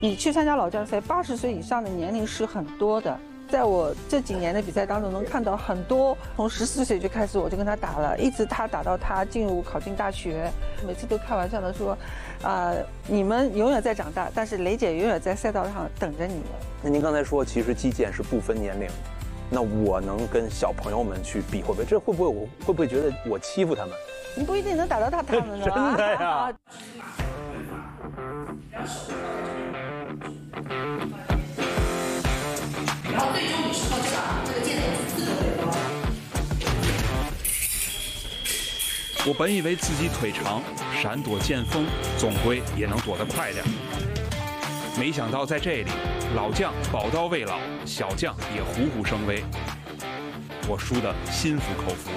你去参加老将赛，80岁以上的年龄是很多的。在我这几年的比赛当中，能看到很多从14岁就开始我就跟他打了，一直他打到他考进大学，每次都开玩笑的说，你们永远在长大，但是雷姐永远在赛道上等着你们。 那您刚才说，其实击剑是不分年龄，那我能跟小朋友们去比，会不会？这会不会觉得我欺负他们？ 你不一定能打到他们的。 真的呀。 然后最终你是靠这个箭头4个回合。 我本以为自己腿长，闪躲剑锋总归也能躲得快点，没想到在这里，老将宝刀未老，小将也虎虎生威，我输得心服口服。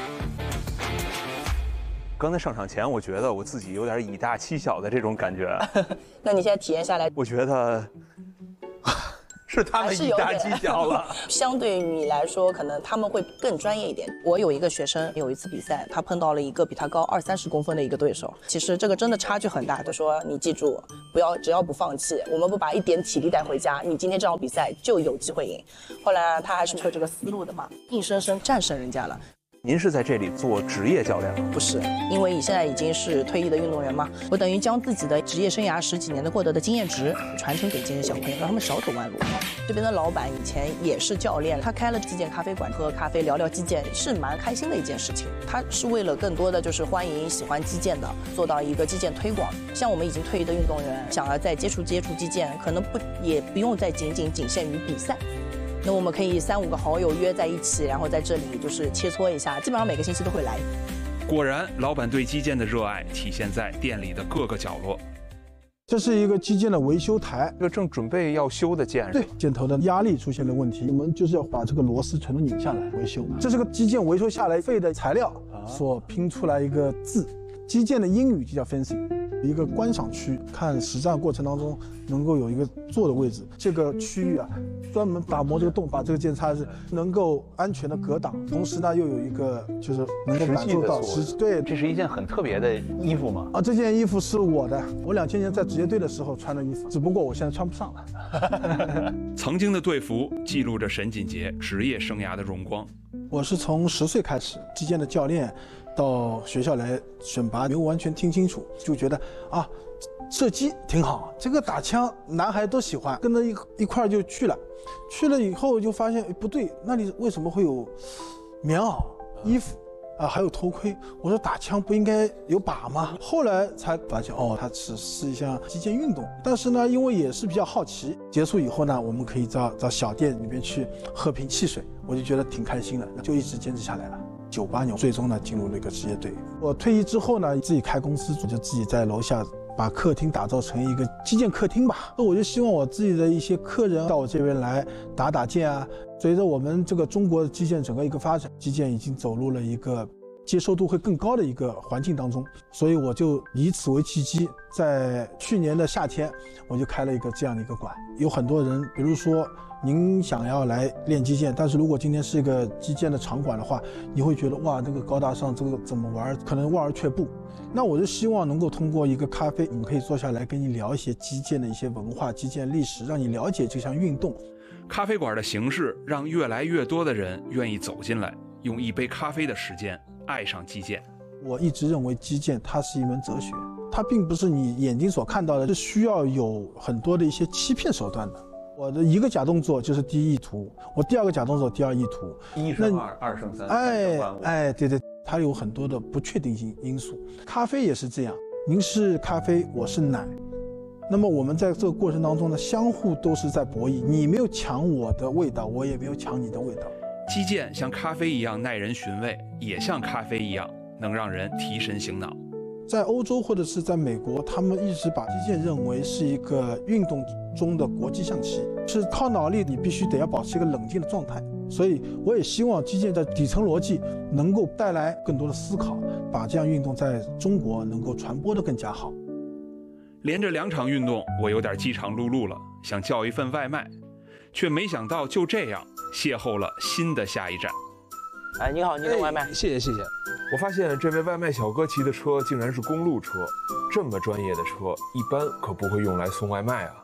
刚才上场前，我觉得我自己有点以大欺小的这种感觉。 那你现在体验下来， 我觉得是他们以大欺小了。 相对于你来说，可能他们会更专业一点。我有一个学生，有一次比赛，他碰到了一个比他高20-30公分的一个对手。其实这个真的差距很大。他说：“你记住，只要不放弃，我们不把一点体力带回家，你今天这场比赛就有机会赢。”后来他还是有这个思路的嘛，硬生生战胜人家了。 您是在这里做职业教练吗？ 不是，因为你现在已经是退役的运动员嘛，我等于将自己的职业生涯10几年的获得的经验值传承给这些小朋友，让他们少走弯路。这边的老板以前也是教练，他开了击剑咖啡馆，喝咖啡聊聊击剑是蛮开心的一件事情。他是为了更多的就是欢迎喜欢击剑的，做到一个击剑推广。像我们已经退役的运动员，想要再接触击剑，可能也不用再仅限于比赛。那我们可以3-5个好友约在一起，然后在这里就是切磋一下，基本上每个星期都会来。 果然，老板对击剑的热爱体现在店里的各个角落。 这是一个击剑的维修台， 这个正准备要修的剑， 对，箭头的压力出现了问题，我们就是要把这个螺丝全都拧下来维修。这是个击剑维修下来废的材料所拼出来一个字，击剑的英语就叫 fencing。一个观赏区，看实战过程当中能够有一个坐的位置，这个区域啊，专门打磨这个洞，把这个剑插是能够安全的格挡，同时呢又有一个就是能够感受到对， 这是一件很特别的衣服吗？ 这件衣服是我的，我2000年在职业队的时候穿的衣服，只不过我现在穿不上了。 曾经的队服记录着沈锦杰职业生涯的荣光。 我是从10岁开始，击剑的教练到学校来选拔，没有完全听清楚，就觉得射击挺好，这个打枪男孩都喜欢，跟着一块儿就去了。去了以后就发现不对，那里为什么会有棉袄、衣服还有头盔？我说打枪不应该有靶吗？后来才发现它只是一项击剑运动。但是呢，因为也是比较好奇，结束以后呢，我们可以到小店里面去喝瓶汽水，我就觉得挺开心的，就一直坚持下来了。98年最终呢进入了一个职业队。我退役之后呢，自己开公司，就自己在楼下把客厅打造成一个击剑客厅吧。我就希望我自己的一些客人到我这边来打剑啊。随着我们这个中国的击剑整个一个发展，击剑已经走入了一个接受度会更高的一个环境当中，所以我就以此为契机，在去年的夏天我就开了一个这样的一个馆。有很多人，比如说您想要来练击剑，但是如果今天是一个击剑的场馆的话，你会觉得哇，这个高大上，这个怎么玩，可能望而却步。那我就希望能够通过一个咖啡，我们可以坐下来跟你聊一些击剑的一些文化、击剑历史，让你了解这项运动。 咖啡馆的形式让越来越多的人愿意走进来，用一杯咖啡的时间爱上击剑。 我一直认为击剑它是一门哲学，它并不是你眼睛所看到的，是需要有很多的一些欺骗手段的。我的一个假动作就是第一意图，我第二个假动作第二意图 ，1胜2，2胜3，3胜万物。 对，它有很多的不确定性因素。咖啡也是这样，您是咖啡，我是奶，那么我们在这个过程当中呢，相互都是在博弈，你没有抢我的味道，我也没有抢你的味道。 击剑像咖啡一样耐人寻味，也像咖啡一样能让人提神醒脑。 在欧洲或者是在美国，他们一直把击剑认为是一个运动中的国际象棋，是靠脑力，你必须得要保持一个冷静的状态。所以我也希望击剑的底层逻辑能够带来更多的思考，把这样运动在中国能够传播得更加好。 连着2场运动，我有点饥肠辘辘了，想叫一份外卖，却没想到就这样邂逅了新的下一站。 你好，您的外卖。 谢谢。我发现这位外卖小哥骑的车竟然是公路车，这么专业的车一般可不会用来送外卖啊。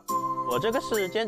我这个是坚